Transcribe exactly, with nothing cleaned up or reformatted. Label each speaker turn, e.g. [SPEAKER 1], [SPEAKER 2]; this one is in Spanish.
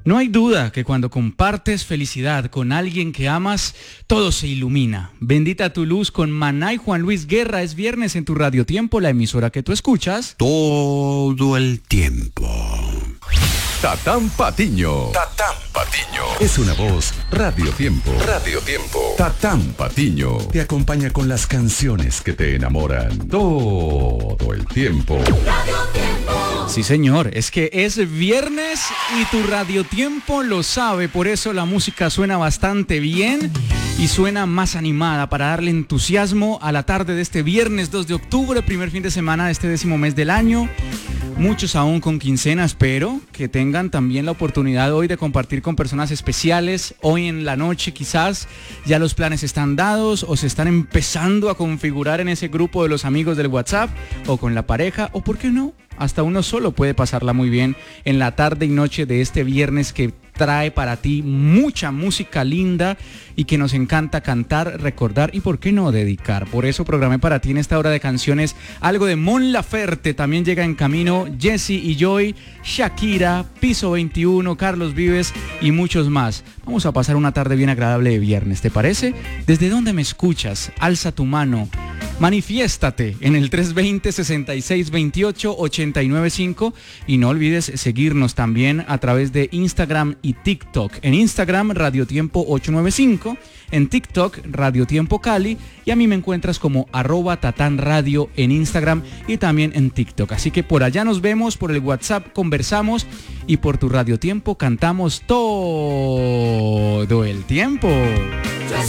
[SPEAKER 1] No hay duda que cuando compartes felicidad con alguien que amas, todo se ilumina. Bendita tu luz con Maná y Juan Luis Guerra. Es viernes en tu Radio Tiempo, la emisora que tú escuchas
[SPEAKER 2] todo el tiempo.
[SPEAKER 3] Tatán Patiño.
[SPEAKER 2] Tatán Patiño.
[SPEAKER 3] Es una voz Radio Tiempo.
[SPEAKER 2] Radio Tiempo.
[SPEAKER 3] Tatán Patiño te acompaña con las canciones que te enamoran todo el tiempo.
[SPEAKER 4] Radio Tiempo.
[SPEAKER 1] Sí, señor, es que es viernes y tu Radio Tiempo lo sabe, por eso la música suena bastante bien y suena más animada para darle entusiasmo a la tarde de este viernes dos de octubre, primer fin de semana de este décimo mes del año. Muchos aún con quincenas, pero que tengan también la oportunidad hoy de compartir con personas especiales. Hoy en la noche quizás ya los planes están dados o se están empezando a configurar en ese grupo de los amigos del WhatsApp o con la pareja, o por qué no, hasta uno solo puede pasarla muy bien en la tarde y noche de este viernes que trae para ti mucha música linda y que nos encanta cantar, recordar y por qué no dedicar. Por eso programé para ti en esta hora de canciones algo de Mon Laferte. También llega en camino Jessie y Joy, Shakira, Piso veintiuno, Carlos Vives y muchos más. Vamos a pasar una tarde bien agradable de viernes, ¿te parece? ¿Desde dónde me escuchas? Alza tu mano. Manifiéstate en el tres dos cero, seis seis dos ocho, ocho nueve cinco y no olvides seguirnos también a través de Instagram y TikTok. En Instagram, Radio Tiempo ocho nueve cinco, en TikTok, Radio Tiempo Cali, y a mí me encuentras como arroba Tatán Radio en Instagram y también en TikTok. Así que por allá nos vemos, por el WhatsApp conversamos y por tu Radio Tiempo cantamos todo el tiempo.